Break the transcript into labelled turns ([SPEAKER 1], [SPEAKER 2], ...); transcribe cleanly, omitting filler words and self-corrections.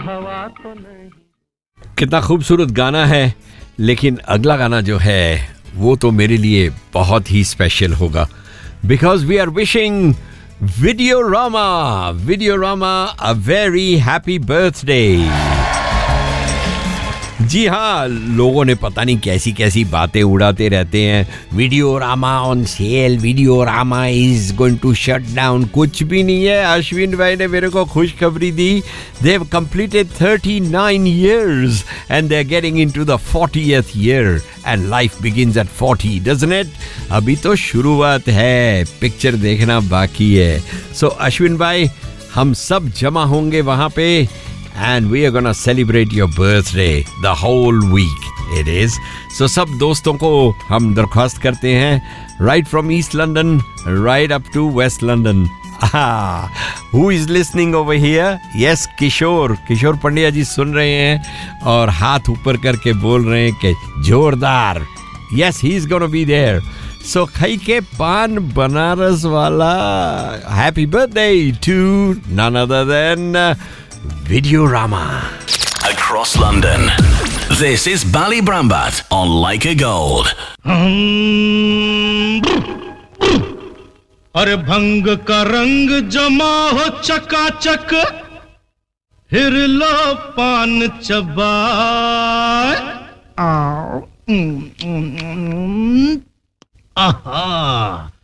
[SPEAKER 1] कितना खूबसूरत गाना है, लेकिन अगला गाना जो है वो तो मेरे लिए बहुत ही स्पेशल होगा, because we are wishing वीडियोरामा a very happy birthday. जी हाँ, लोगों ने पता नहीं कैसी कैसी बातें उड़ाते रहते हैं, वीडियोरामा on sale, वीडियोरामा is going to shut down. कुछ भी नहीं है। अश्विन भाई ने मेरे को खुशखबरी दी, they have completed 39 years and they're getting into the 40th year and life begins at 40, doesn't it? अभी तो शुरुआत है, पिक्चर देखना बाकी है। सो अश्विन भाई, हम सब जमा होंगे वहां पे and we are gonna celebrate your birthday the whole week it is. So सब दोस्तों को हम दरख्वास्त करते हैं, right from East London right up to West London. Who is listening over here? Yes, किशोर पंड्या जी सुन रहे हैं और हाथ ऊपर करके बोल रहे हैं कि जोरदार। Yes, he is gonna be there. So खाई के पान बनारस वाला, happy birthday to none other than Videorama.
[SPEAKER 2] Across London, this is Ballybrambat on Leica Gold.
[SPEAKER 3] अरे भंग का रंग जमा हो चकाचक, फिर लो पान चबाए। आहा,